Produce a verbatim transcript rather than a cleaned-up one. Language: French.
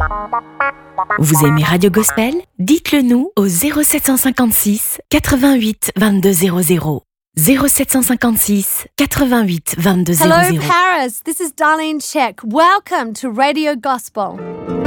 Vous aimez Radio Gospel? Dites-le nous au zéro sept cent cinquante-six quatre-vingt-huit vingt-deux zéro zéro. zéro sept cent cinquante-six quatre-vingt-huit vingt-deux zéro zéro. Hello Paris, this is Darlene Check. Welcome to Radio Gospel.